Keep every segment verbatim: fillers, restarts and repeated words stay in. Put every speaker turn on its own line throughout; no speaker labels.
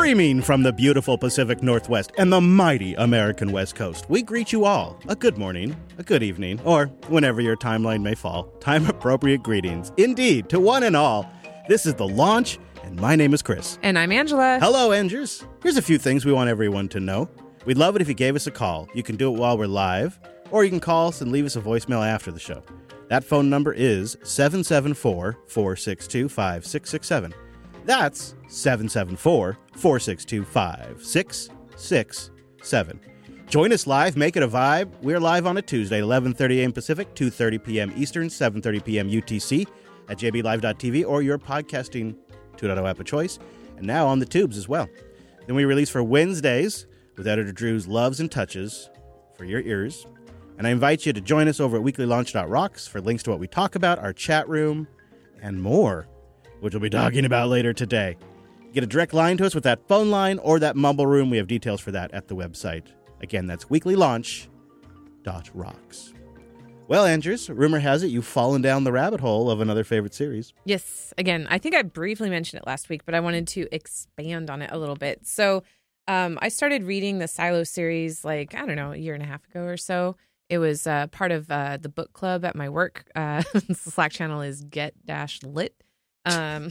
Streaming from the beautiful Pacific Northwest and the mighty American West Coast, we greet you all a good morning, a good evening, or whenever your timeline may fall, time-appropriate greetings. Indeed, to one and all, this is The Launch, and my name is Chris.
And I'm Angela.
Hello, Angers. Here's a few things we want everyone to know. We'd love it if you gave us a call. You can do it while we're live, or you can call us and leave us a voicemail after the show. That phone number is seven seven four, four six two, five six six seven. That's seven seven four, four six two, five six six seven. Join us live. Make it a vibe. We're live on a Tuesday, eleven thirty a.m. Pacific, two thirty p.m. Eastern, seven thirty p.m. U T C at j b live dot t v or your podcasting two point oh app of choice, and now on the tubes as well. Then we release for Wednesdays with Editor Drew's Loves and Touches for your ears. And I invite you to join us over at weekly launch dot rocks for links to what we talk about, our chat room, and more, which we'll be talking about later today. Get a direct line to us with that phone line or that mumble room. We have details for that at the website. Again, that's weekly launch dot rocks. Well, Andrews, rumor has it you've fallen down the rabbit hole of another favorite series.
Yes. Again, I think I briefly mentioned it last week, but I wanted to expand on it a little bit. So um, I started reading the Silo series like, I don't know, a year and a half ago or so. It was uh, part of uh, the book club at my work. Uh, the Slack channel is get-lit. Um,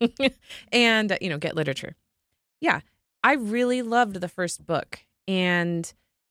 and, uh, you know, Get Literature. Yeah, I really loved the first book and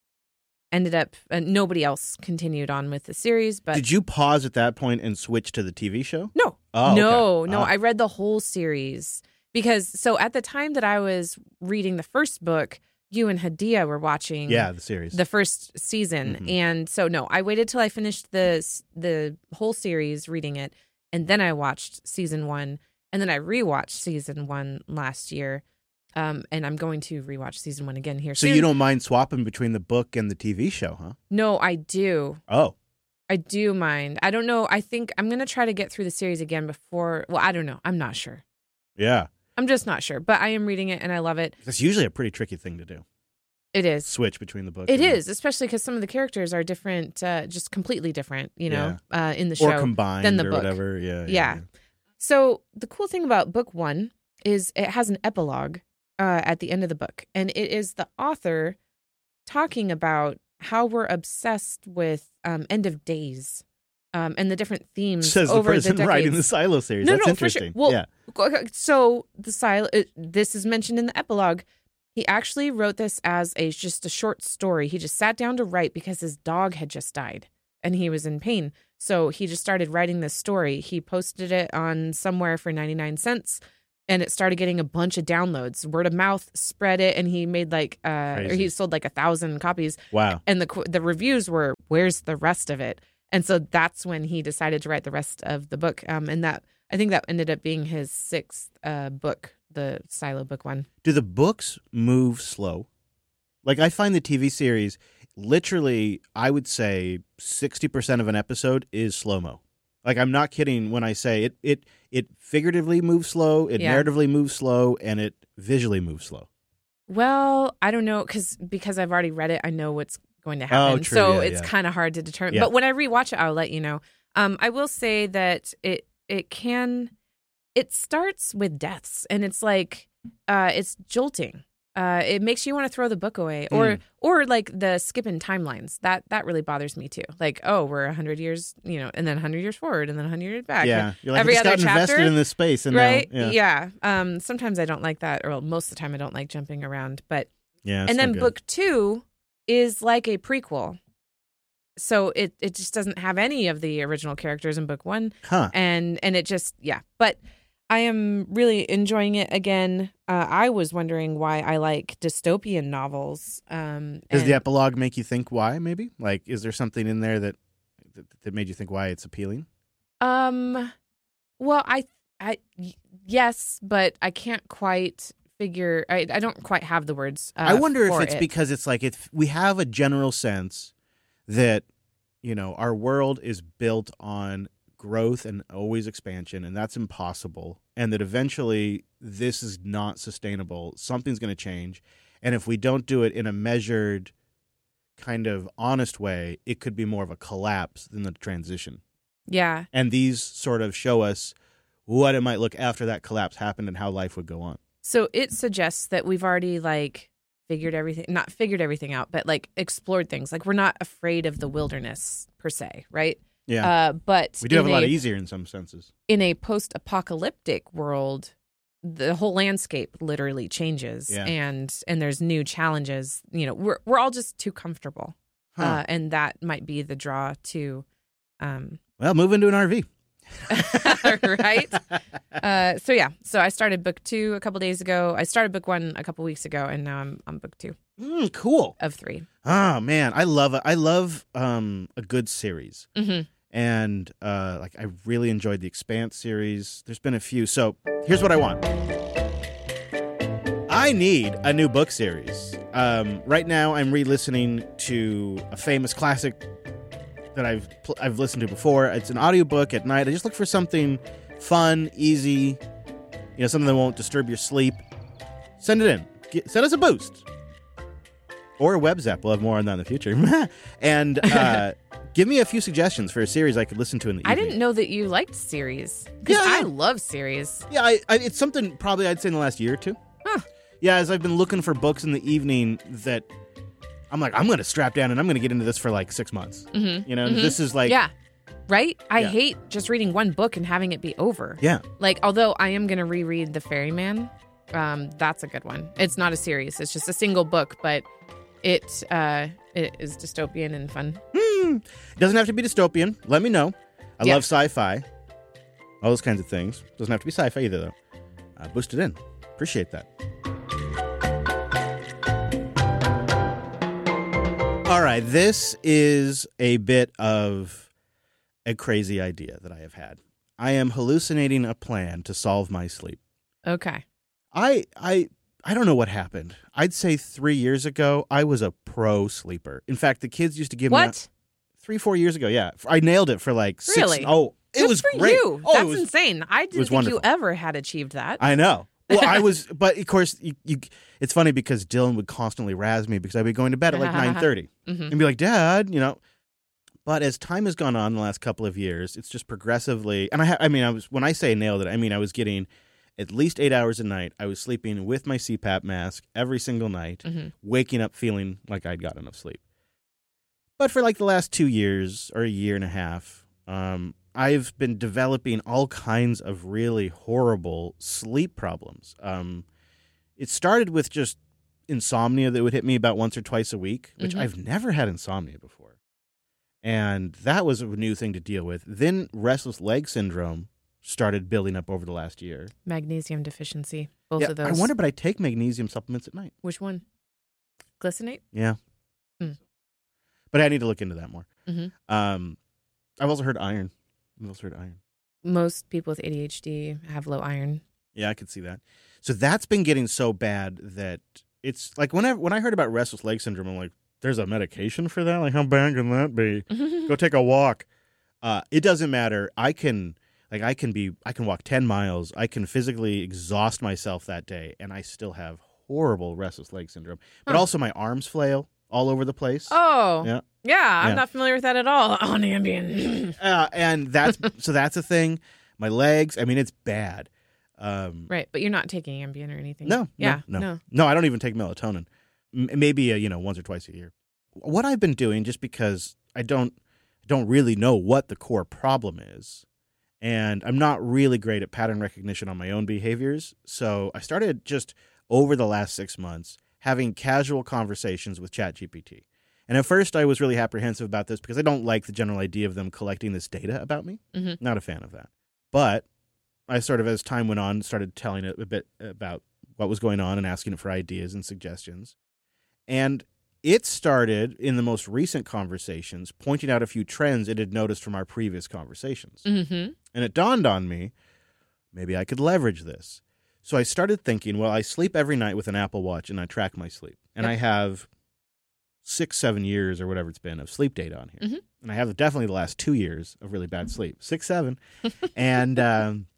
ended up, uh, nobody else continued on with the series. But
did you pause at that point and switch to the T V show?
No.
Oh,
no,
okay.
no.
Ah.
I read the whole series because, so at the time that I was reading the first book, you and Hadia were watching
yeah, the series,
the first season.
Mm-hmm.
And so, no, I waited till I finished the, the whole series reading it. And then I watched season one, and then I rewatched season one last year. Um, and I'm going to rewatch season one again here
so
soon.
you don't mind swapping between the book and the T V show, huh?
No, I do.
Oh.
I do mind. I don't know. I think I'm going to try to get through the series again before. Well, I don't know. I'm not sure.
Yeah.
I'm just not sure. But I am reading it, and I love it.
That's usually a pretty tricky thing to do.
It is.
Switch between the book.
It
and
is, especially because some of the characters are different, uh, just completely different, you know,
yeah.
uh, in the show.
Or combined
than the
or
book.
whatever. Yeah, yeah,
Yeah.
yeah.
So the cool thing about book one is it has an epilogue uh, at the end of the book. And it is the author talking about how we're obsessed with um, end of days um, and the different themes
Says
over
the person
decades.
writing the Silo series.
No,
That's
no,
interesting.
For sure. Well,
yeah.
so the Silo, it, this is mentioned in the epilogue. He actually wrote this as a just a short story. He just sat down to write because his dog had just died and he was in pain. So he just started writing this story. He posted it on somewhere for ninety-nine cents and it started getting a bunch of downloads. Word of mouth spread it, and he made like, uh, or he sold like a thousand copies.
Wow.
And the the reviews were, where's the rest of it? And so that's when he decided to write the rest of the book. Um, and that, I think that ended up being his sixth uh, book, the Silo book one.
Do the books move slow? Like, I find the T V series, literally, I would say sixty percent of an episode is slow-mo. Like, I'm not kidding when I say it it it figuratively moves slow, it
Yeah.
narratively moves slow, and it visually moves slow.
Well, I don't know, because because I've already read it, I know what's going to happen.
Oh, true,
so
yeah,
it's
yeah.
kind of hard to determine.
Yeah.
But when I rewatch it, I'll let you know. Um, I will say that it it can it starts with deaths, and it's like uh, it's jolting. Uh, it makes you want to throw the book away, or
Mm.
or like the skipping timelines. That that really bothers me too. Like, oh, we're a hundred years, you know, and then a hundred years forward, and then a hundred years back.
Yeah. You're like,
every
I just
other
got invested
chapter,
in this space. And
right?
Now, yeah.
yeah. Um, sometimes I don't like that, or most of the time I don't like jumping around. But
Yeah, it's
and
no
then
good.
book two is like a prequel. So it, it just doesn't have any of the original characters in book one.
Huh.
And and it just, yeah. But I am really enjoying it again. Uh, I was wondering why I like dystopian novels. Um,
Does
and-
the epilogue make you think why, maybe? Like, is there something in there that that, that made you think why it's appealing?
Um, well, I, I, y- yes, but I can't quite figure, I, I don't quite have the words. Uh,
I wonder if
for
it's
it.
because it's like it's, we have a general sense that, you know, our world is built on growth and always expansion, and that's impossible, and that eventually this is not sustainable. Something's going to change, and if we don't do it in a measured, kind of honest way, it could be more of a collapse than the transition.
Yeah.
And these sort of show us what it might look after that collapse happened and how life would go on.
So it suggests that we've already like figured everything, not figured everything out, but like explored things. Like we're not afraid of the wilderness per se, right?
Yeah.
Uh, but
we do have a lot
a,
easier in some senses.
In a post-apocalyptic world, the whole landscape literally changes,
Yeah.
and and there's new challenges. You know, we're we're all just too comfortable,
Huh.
uh, and that might be the draw to. Um,
Well, move into an R V.
right? Uh, so yeah, so I started book two a couple days ago. I started book one a couple weeks ago, and now I'm on book two
Mm, cool.
of three.
Oh man, I love it. I love um, a good series,
Mm-hmm.
and uh, like I really enjoyed the Expanse series. There's been a few. So here's what I want. I need a new book series. Um, right now, I'm re-listening to a famous classic that I've pl- I've listened to before. It's an audiobook at night. I just look for something fun, easy, you know, something that won't disturb your sleep. Send it in. Get, send us a boost. Or a web zap. We'll have more on that in the future. And uh, give me a few suggestions for a series I could listen to in the evening.
I didn't know that you liked series. Because
Yeah,
I
yeah.
love series.
Yeah, I, I, it's something probably I'd say in the last year or two.
Huh.
Yeah, as I've been looking for books in the evening that I'm like, I'm going to strap down and I'm going to get into this for like six months.
Mm-hmm.
You know,
Mhm.
this is like...
Yeah. Right? I
Yeah.
hate just reading one book and having it be over.
Yeah.
Like, although I am going to reread The Ferryman, um, that's a good one. It's not a series. It's just a single book, but it uh, it is dystopian and fun.
Hmm. It doesn't have to be dystopian. Let me know. I
Yeah.
love sci-fi. All those kinds of things. Doesn't have to be sci-fi either, though. Uh, boost it in. Appreciate that. All right. This is a bit of a crazy idea that I have had. I am hallucinating a plan to solve my sleep.
Okay.
I I I don't know what happened. I'd say three years ago, I was a pro sleeper. In fact, the kids used to give me a-
What?
three, four years ago. Yeah, I nailed it for like six.
Really?
Oh, it
Good
was
for
great.
you.
Oh,
That's
it was,
insane. I didn't
was
think
wonderful.
you ever had achieved that.
I know. Well, I was, but of course, you, you. It's funny because Dylan would constantly razz me because I'd be going to bed at like nine thirty
Mhm.
and be like, "Dad," you know. But as time has gone on in the last couple of years, it's just progressively. And I, ha- I mean, I was when I say nailed it, I mean I was getting at least eight hours a night. I was sleeping with my C PAP mask every single night,
Mhm.
waking up feeling like I'd got enough sleep. But for like the last two years or a year and a half, um, I've been developing all kinds of really horrible sleep problems. Um, it started with just insomnia that would hit me about once or twice a week, which
Mhm.
I've never had insomnia before. And that was a new thing to deal with. Then restless leg syndrome started building up over the last year.
Magnesium deficiency. Both
Yeah,
of those.
I wonder, but I take magnesium supplements at night.
Which one? Glycinate?
Yeah.
Mm.
But I need to look into that more.
Mhm.
Um, I've also heard iron. I've also heard iron.
Most people with A D H D have low iron.
Yeah, I could see that. So that's been getting so bad that it's like whenever when I heard about restless leg syndrome, I'm like, there's a medication for that? Like, how bad can that be? Go take a walk. Uh, it doesn't matter. I can like I can be I can walk ten miles. I can physically exhaust myself that day, and I still have horrible restless leg syndrome. But
Huh.
also my arms flail all over the place.
Oh.
Yeah.
Yeah, I'm
Yeah.
not familiar with that at all. On Ambien.
Uh, and that's so that's a thing. My legs, I mean, it's bad. Um,
Right, but you're not taking Ambien or anything.
No, no,
Yeah.
no,
No.
no. I don't even take melatonin. M- maybe uh, you know once or twice a year. What I've been doing, just because I don't don't really know what the core problem is, and I'm not really great at pattern recognition on my own behaviors, so I started just over the last six months having casual conversations with ChatGPT. And at first, I was really apprehensive about this because I don't like the general idea of them collecting this data about me.
Mhm.
Not a fan of that. But I sort of, as time went on, started telling it a bit about what was going on and asking it for ideas and suggestions. And it started in the most recent conversations, pointing out a few trends it had noticed from our previous conversations.
Mm-hmm.
And it dawned on me, maybe I could leverage this. So I started thinking, well, I sleep every night with an Apple Watch and I track my sleep. And
Yep.
I have six, seven years or whatever it's been of sleep data on here.
Mhm.
And I have definitely the last two years of really bad sleep. Six, seven. and um,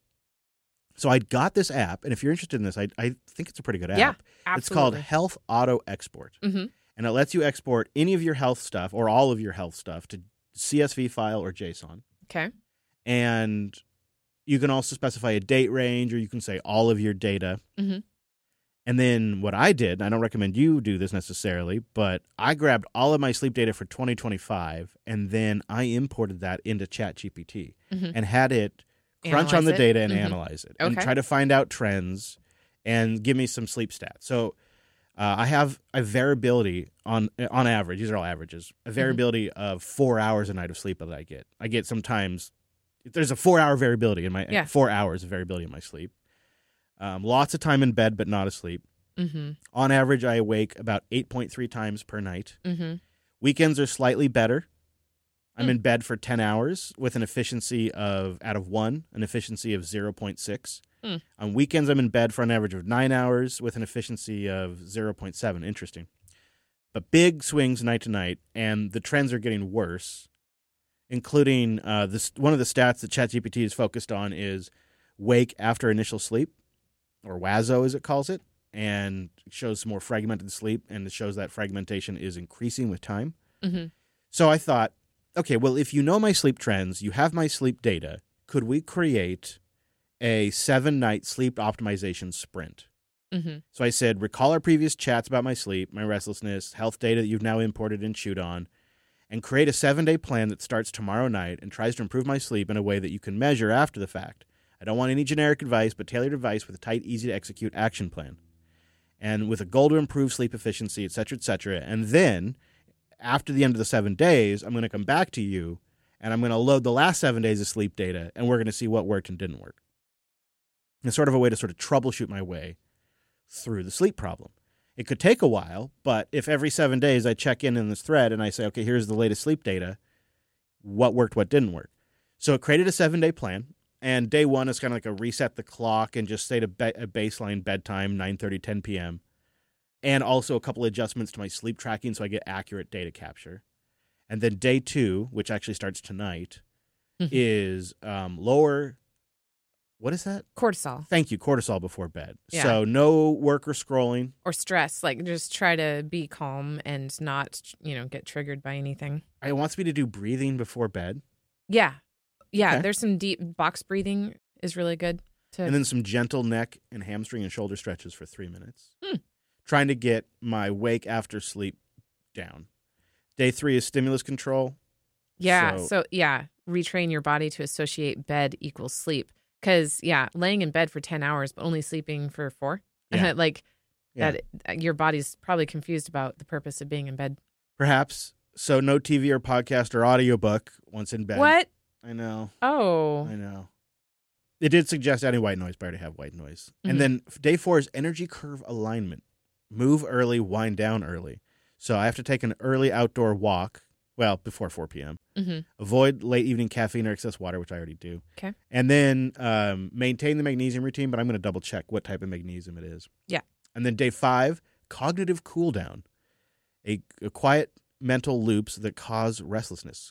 so I got this app. And if you're interested in this, I, I think it's a pretty good app.
Yeah,
It's called
absolutely.
Health Auto Export.
Mm-hmm.
And it lets you export any of your health stuff or all of your health stuff to C S V file or JSON.
Okay.
And you can also specify a date range, or you can say all of your data.
Mhm.
And then what I did, and I don't recommend you do this necessarily, but I grabbed all of my sleep data for twenty twenty-five, and then I imported that into ChatGPT mm-hmm. and had it crunch
analyze
on the
it?
data and
mm-hmm.
analyze it
Okay.
and try to find out trends and give me some sleep stats. So uh, I have a variability on on average. These are all averages. A variability mm-hmm. of four hours a night of sleep that I get. I get sometimes there's a four hour variability in my
yeah.
four hours of variability in my sleep. Um, lots of time in bed, but not asleep.
Mm-hmm.
On average, I awake about eight point three times per night.
Mm-hmm.
Weekends are slightly better. I'm
mm.
in bed for ten hours with an efficiency of, out of one, an efficiency of zero point six.
Mm.
On weekends, I'm in bed for an average of nine hours with an efficiency of zero point seven. Interesting. But big swings night to night, and the trends are getting worse, including uh, this, one of the stats that ChatGPT is focused on is wake after initial sleep, or WASO as it calls it, and it shows more fragmented sleep, and it shows that fragmentation is increasing with time.
Mm-hmm.
So I thought, okay, well, if you know my sleep trends, you have my sleep data, could we create a seven-night sleep optimization sprint?
Mm-hmm.
So I said, recall our previous chats about my sleep, my restlessness, health data that you've now imported and chewed on, and create a seven-day plan that starts tomorrow night and tries to improve my sleep in a way that you can measure after the fact. I don't want any generic advice, but tailored advice with a tight, easy-to-execute action plan. And with a goal to improve sleep efficiency, et cetera, et cetera. And then, after the end of the seven days, I'm going to come back to you, and I'm going to load the last seven days of sleep data, and we're going to see what worked and didn't work. It's sort of a way to sort of troubleshoot my way through the sleep problem. It could take a while, but if every seven days I check in in this thread and I say, okay, here's the latest sleep data, what worked, what didn't work. So it created a seven-day plan. And day one is kind of like a reset the clock and just state a, be- a baseline bedtime, nine thirty, ten p.m. And also a couple of adjustments to my sleep tracking so I get accurate data capture. And then day two, which actually starts tonight, mm-hmm. is um, lower, what is that?
Cortisol.
Thank you, cortisol before bed.
Yeah.
So no work or scrolling.
Or stress, like just try to be calm and not, you know, get triggered by anything.
It wants me to do breathing before bed.
Yeah. Yeah,
okay.
There's some deep box breathing is really good. To...
And then some gentle neck and hamstring and shoulder stretches for three minutes.
Hmm.
Trying to get my wake after sleep down. Day three is stimulus control.
Yeah,
so,
so yeah, retrain your body to associate bed equals sleep. Because, yeah, laying in bed for ten hours but only sleeping for four,
yeah.
like
yeah.
that, your body's probably confused about the purpose of being in bed.
Perhaps. So no T V or podcast or audiobook once in bed.
What?
I know.
Oh.
I know. It did suggest adding white noise, but I already have white noise.
Mm-hmm.
And then day four is energy curve alignment. Move early, wind down early. So I have to take an early outdoor walk, well, before four p.m.
Mm-hmm.
Avoid late evening caffeine or excess water, which I already do.
Okay.
And then um, maintain the magnesium routine, but I'm going to double check what type of magnesium it is.
Yeah.
And then day five, cognitive cool down. A, a quiet mental loops that cause restlessness.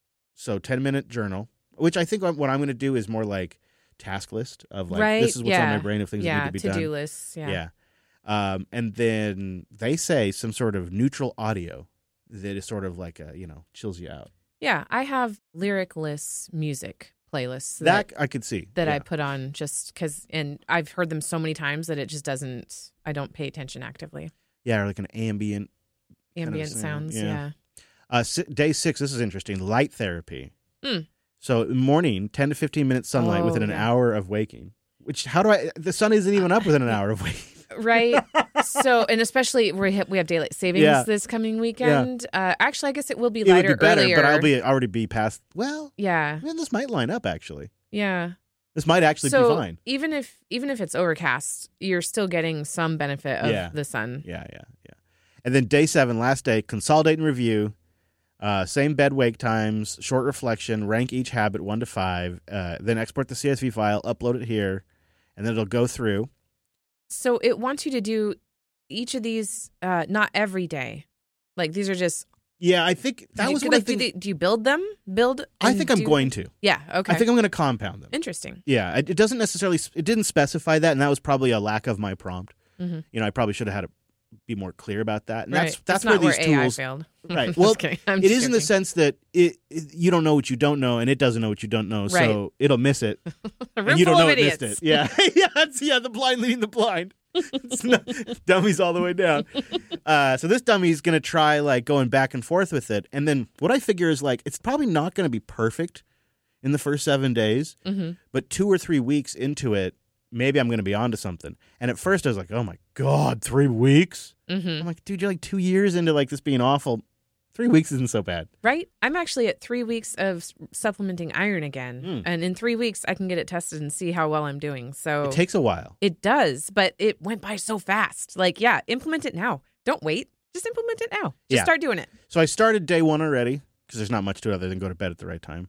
So ten-minute journal, which I think what I'm going to do is more like task list of like,
right?
this is what's
yeah.
on my brain of things
yeah,
that need to be
to-do
done.
lists. Yeah.
Yeah. Um, and then they say some sort of neutral audio that is sort of like a, you know, chills you out.
Yeah. I have lyricless music playlists
That,
that,
I could see.
that
yeah.
I put on just because, and I've heard them so many times that it just doesn't, I don't pay attention actively.
Yeah, or like an ambient.
Ambient
kind of
sounds.
yeah.
Yeah.
Uh, si- day six, this is interesting, light therapy.
Mm.
So morning, ten to fifteen minutes sunlight
Oh,
within an
yeah.
hour of waking. Which, how do I, the sun isn't even up within an hour of waking.
Right. So, and especially we have, we have daylight savings
Yeah.
this coming weekend. Uh, actually, I guess it will be
It
lighter
would be better,
earlier.
but I'll be already be past, well,
Yeah.
man, this might line up actually.
Yeah.
This might actually
so
be fine.
even if even if it's overcast, you're still getting some benefit of
Yeah.
the sun.
Yeah, yeah, yeah. And then day seven, last day, consolidate and review. Uh, same bed wake times, short reflection, rank each habit one to five, uh, then export the C S V file, upload it here, and then it'll go through.
So it wants you to do each of these, uh, not every day. Like these are just.
Yeah, I think that
do you,
was what
like,
I think.
Do, they, do you build them? Build.
I
and
think I'm
do-
going to.
Yeah. Okay.
I think I'm going to compound them.
Interesting.
Yeah, it, it doesn't necessarily. It didn't specify that, and that was probably a lack of my prompt.
Mm-hmm.
You know, I probably should have had to be more clear about that. And
Right.
that's that's
It's not
where these
where
tools.
A I failed.
Right.
Just
Well,
kidding. I'm
it
just
is in the
joking.
sense that it, it you don't know what you don't know, and it doesn't know what you don't know, so
Right.
it'll miss it,
A room
and you
full
don't know
of
it
idiots.
missed it. Yeah, yeah, it's, yeah. The blind leading the blind. It's not, dummies all the way down. Uh, so this dummy's going to try like going back and forth with it. And then what I figure is like, it's probably not going to be perfect in the first seven days,
Mm-hmm.
but two or three weeks into it, maybe I'm going to be onto something. And at first I was like, oh my God, three weeks?
Mm-hmm.
I'm like, dude, you're like two years into like this being awful. Three weeks isn't so bad.
Right? I'm actually at three weeks of s- supplementing iron again.
Mm.
And in three weeks, I can get it tested and see how well I'm doing. So
It takes a while.
it does, but it went by so fast. Like, yeah, implement it now. Don't wait. Just implement it now. Just
Yeah.
start doing it.
So I started day one already because there's not much to it other than go to bed at the right time.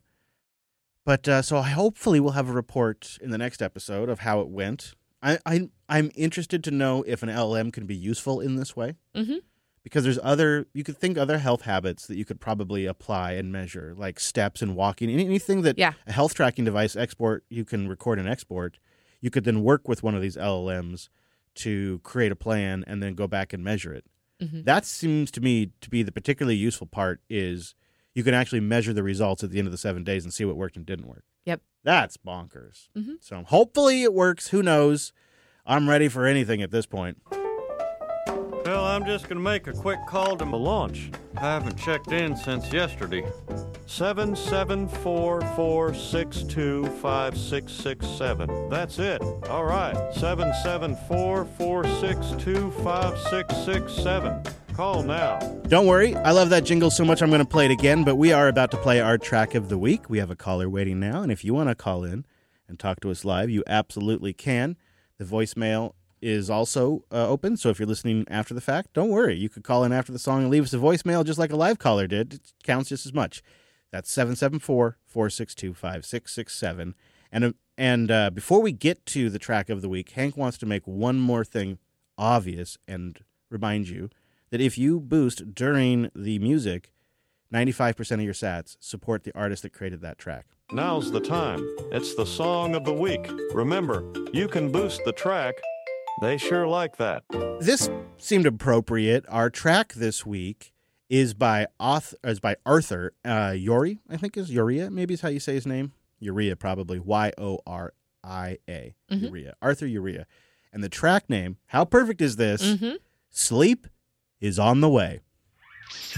But uh, so I hopefully we'll have a report in the next episode of how it went. I, I, I'm interested to know if an L M can be useful in this way.
Mm-hmm.
Because there's other, you could think other health habits that you could probably apply and measure, like steps and walking. Any- Anything that
Yeah.
a health tracking device export, you can record and export. You could then work with one of these L L Ms to create a plan and then go back and measure it.
Mm-hmm.
That seems to me to be the particularly useful part is you can actually measure the results at the end of the seven days and see what worked and didn't work.
Yep.
That's bonkers.
Mhm.
So hopefully it works. Who knows? I'm ready for anything at this point.
Well, I'm just going to make a quick call to my launch. I haven't checked in since yesterday. seven seven four four six two five six six seven. That's it. All right. seven seven four four six two five six six seven. Call now.
Don't worry. I love that jingle so much I'm going to play it again, but we are about to play our track of the week. We have a caller waiting now, and if you want to call in and talk to us live, you absolutely can. The voicemail is also uh, open, so if you're listening after the fact, don't worry. You could call in after the song and leave us a voicemail just like a live caller did. It counts just as much. That's seven seven four four six two five six six seven. And, uh, and uh, before we get to the track of the week, Hank wants to make one more thing obvious and remind you that if you boost during the music, ninety-five percent of your sats support the artist that created that track.
Now's the time. It's the song of the week. Remember, you can boost the track. They sure like that.
This seemed appropriate. Our track this week is by author, is by Arthur uh, Yoria, I think is Yoria, maybe is how you say his name. Yoria, probably. Y O R I A.
Mhm.
Yoria. Arthur Yoria. And the track name, how perfect is this?
Mm-hmm.
Sleep is on the way.